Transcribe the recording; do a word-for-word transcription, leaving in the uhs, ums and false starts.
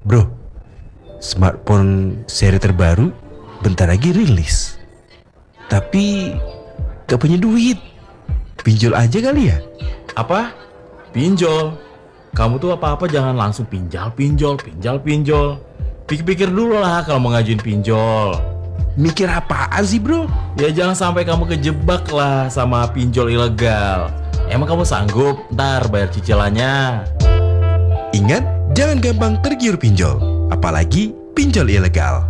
Bro, smartphone seri terbaru bentar lagi rilis. Tapi gak punya duit. Pinjol aja kali ya? Apa? Pinjol? Kamu tuh apa-apa jangan langsung pinjal, pinjol, pinjal, pinjol. Pikir-pikir dulu lah kalau mau ngajuin pinjol. Mikir apaan sih bro? Ya jangan sampai kamu kejebak lah sama pinjol ilegal. Emang kamu sanggup ntar bayar cicilannya? Ingat, jangan gampang tergiur pinjol. Apalagi pinjol ilegal.